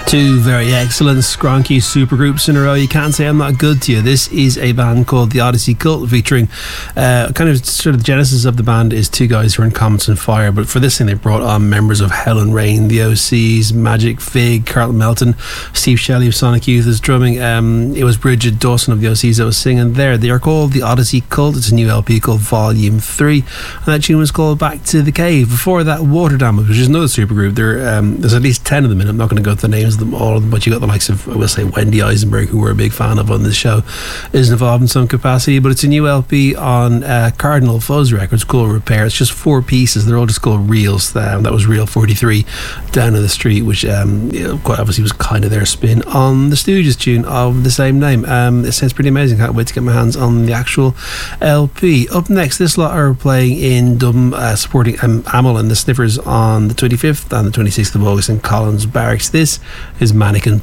Two very excellent Skronky supergroups in a row. You can't say I'm not good to you. This is a band called the Odyssey Cult, featuring kind of sort of the genesis of the band is two guys who are in Comets and Fire, but for this thing they brought on members of Hell and Rain, the OCs, Magic Fig, Carlton Melton, Steve Shelley of Sonic Youth is drumming. It was Bridget Dawson of the OCs that was singing there. They are called the Odyssey Cult. It's a new LP called Volume 3, and that tune was called Back to the Cave. Before that, Water Damage, which is another supergroup. There's at least 10 of them in it. I'm not going to go through the names of them, all of them, but you got the likes of, I will say, Wendy Eisenberg, who we're a big fan of on this show, is involved in some capacity. But it's a new LP on Cardinal Fuzz Records called Repair. It's just 4 pieces. They're all just called Reels. That was Reel 43 down in the street, which quite obviously was kind of their spin on the Stooges tune of the same name. It sounds pretty amazing. Can't wait to get my hands on the actual LP. Up next, this lot are playing in Dublin, supporting Amyl and the Sniffers on the 25th and the 26th of August in Collins Barracks. This is Mannequin